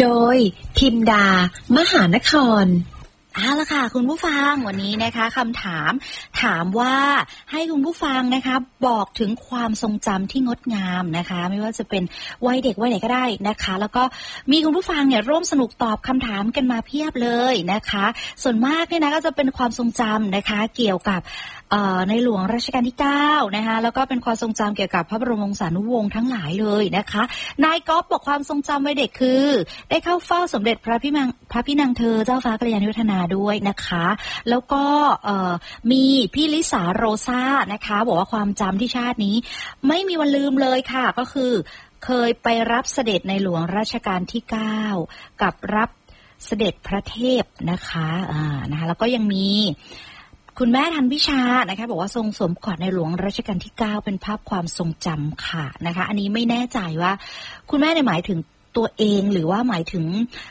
โดยพิมดามหานครเอาละค่ะคุณผู้ฟังวันนี้นะคะคำถามว่าให้คุณผู้ฟังนะคะบอกถึงความทรงจำที่งดงามนะคะไม่ว่าจะเป็นวัยเด็กวัยไหนก็ได้นะคะแล้วก็มีคุณผู้ฟังเนี่ยร่วมสนุกตอบคำถามกันมาเพียบเลยนะคะส่วนมากเนี่ยนะก็จะเป็นความทรงจำนะคะเกี่ยวกับในหลวงรัชกาลที่9นะคะแล้วก็เป็นความทรงจำเกี่ยวกับพระบรมวงศานุวงศ์ทั้งหลายเลยนะคะนายก๊อฟบอกความทรงจำวัยเด็กคือได้เข้าเฝ้าสมเด็จพระพี่นางเธอเจ้าฟ้ากัลยาณิวัฒนาด้วยนะคะแล้วก็มีพี่ลิสาโรซ่านะคะบอกว่าความจำที่ชาตินี้ไม่มีวันลืมเลยค่ะก็คือเคยไปรับเสด็จในหลวงรัชกาลที่9กับรับเสด็จพระเทพนะคะนะคะแล้วก็ยังมีคุณแม่ทันพิชานะคะบอกว่าทรงสวมกอดในหลวงรัชกาลที่9เป็นภาพความทรงจำค่ะนะคะอันนี้ไม่แน่ใจว่าคุณแม่หมายถึงตัวเองหรือว่าหมายถึง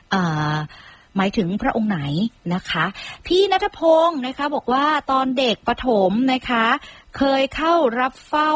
พระองค์ไหนนะคะพี่ณัฐพงศ์นะคะบอกว่าตอนเด็กประถมนะคะเคยเข้าเฝ้า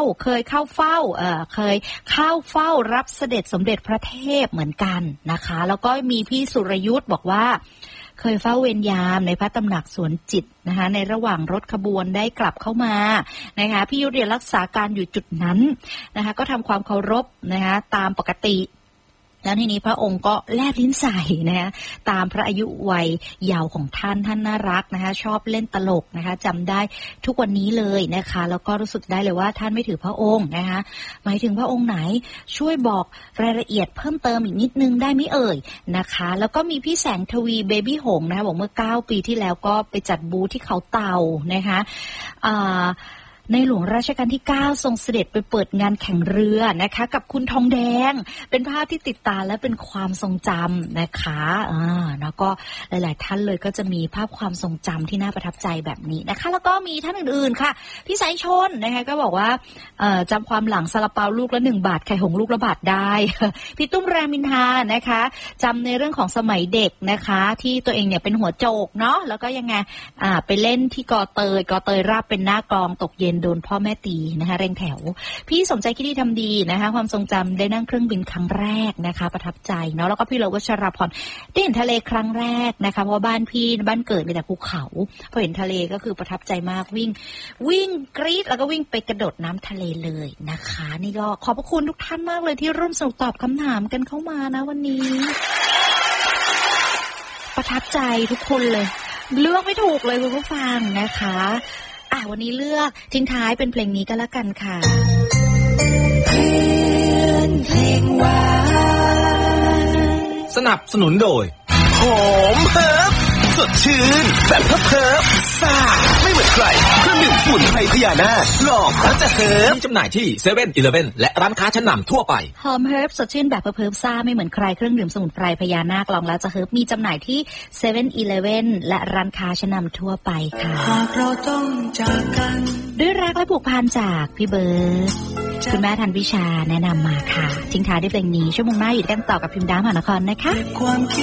รับเสด็จสมเด็จพระเทพเหมือนกันนะคะแล้วก็มีพี่สุรยุทธ์บอกว่าเคยเฝ้าเวรยามในพระตำหนักสวนจิตนะคะในระหว่างรถขบวนได้กลับเข้ามานะคะพี่ยุทธเรียนรักษาการอยู่จุดนั้นนะคะก็ทำความเคารพนะคะตามปกติแล้วทีนี้พระองค์ก็แลบลิ้นใส่นะคะตามพระอายุวัยยาวของท่านน่ารักนะคะชอบเล่นตลกนะคะจำได้ทุกวันนี้เลยนะคะแล้วก็รู้สึกได้เลยว่าท่านไม่ถือพระองค์นะคะหมายถึงพระองค์ไหนช่วยบอกรายละเอียดเพิ่มเติมอีกนิดนึงได้ไหมเอ่ยนะคะแล้วก็มีพี่แสงทวีเบบี้หงนะคะบอกเมื่อ9 ปีที่แล้วก็ไปจัดบูธที่เขาเต่านะคะในหลวงรัชกาลที่9ทรงเสด็จไปเปิดงานแข่งเรือนะคะกับคุณทองแดงเป็นภาพที่ติดตาและเป็นความทรงจำนะคะแล้วก็หลายๆท่านเลยก็จะมีภาพความทรงจำที่น่าประทับใจแบบนี้นะคะแล้วก็มีท่านอื่นๆค่ะพี่สายชนนะคะก็บอกว่าจำความหลังซาลาเปาลูกละ1 บาทไข่หงลูกละบาทได้พี่ตุ้มแรมินทานะคะจำในเรื่องของสมัยเด็กนะคะที่ตัวเองเนี่ยเป็นหัวโจกเนาะแล้วก็ยังไงไปเล่นที่กอเตยราบเป็นหน้ากลองตกเย็นโดนพ่อแม่ตีนะคะเร่งแถวพี่สมใจคิดดีทำดีนะคะความทรงจำได้นั่งเครื่องบินครั้งแรกนะคะประทับใจเนาะแล้วก็พี่เราก็ชราพรได้เห็นทะเลครั้งแรกนะคะเพราะบ้านเกิดมีแต่ภูเขาพอเห็นทะเลก็คือประทับใจมากวิ่งกรี๊ดแล้วก็วิ่งไปกระโดดน้ำทะเลเลยนะคะนี่ก็ขอบพระคุณทุกท่านมากเลยที่ร่วมสนุกตอบคำถามกันเข้ามานะวันนี้ประทับใจทุกคนเลยเลือกไม่ถูกเลยคุณผู้ฟังนะคะวันนี้เลือกทิ้งท้ายเป็นเพลงนี้ก็แล้วกันค่ะเพลงหวานสนับสนุนโดยหอมเฮิร์บสดชื่นแบบเฮิร์บซ่าไม่เหมือนใครเครื่องดื่มสมุนไพรพญานาคหลอกแล้วจะเฮิร์บจำหน่ายที่7-Eleven และร้านค้าชั้นนำทั่วไปหอมเฮิร์บสดชื่นแบบเฮิร์บซ่าไม่เหมือนใครเครื่องดื่มสมุนไพรพญานาคลองแล้วจะเฮิร์บมีจำหน่ายที่7-Eleven และร้านค้าชั้นนำทั่วไปค่ะหากเราต้องจากกันด้วยรักและผูกพันจากพี่เบิร์ดคุณแม่ทันวิชาแนะนำมาค่ะทิ้งท้ายด้วยเพลงนี้ชั่วโมงหน้าอยู่กันต่อกับพิมพ์ดามหานครนะคะความคิด